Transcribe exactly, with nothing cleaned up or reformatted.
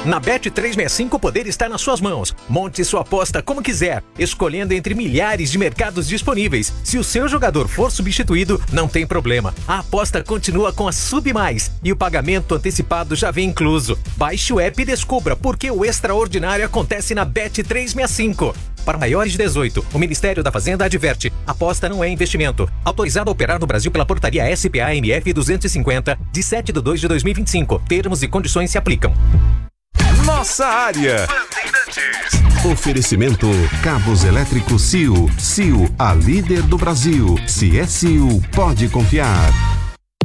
Na Bet trezentos e sessenta e cinco o poder está nas suas mãos. Monte sua aposta como quiser, escolhendo entre milhares de mercados disponíveis. Se o seu jogador for substituído, não tem problema. A aposta continua com a Submais e o pagamento antecipado já vem incluso. Baixe o app e descubra por que o extraordinário acontece na Bet trezentos e sessenta e cinco. Para maiores de dezoito, o Ministério da Fazenda adverte: aposta não é investimento. Autorizado a operar no Brasil pela portaria S P A M F duzentos e cinquenta, de sete de dois de dois mil e vinte e cinco. Termos e condições se aplicam. Nossa área. Oferecimento Cabos Elétricos C I O. C I O, a líder do Brasil. Se é C I O, pode confiar.